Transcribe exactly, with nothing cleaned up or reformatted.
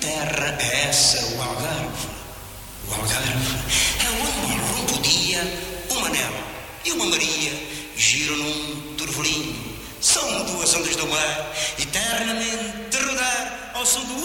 Terra é essa, o Algarve. O Algarve é onde uma rompe o dia, uma Manel e uma Maria giram num turvelinho. São duas ondas do mar, eternamente a rodar ao som do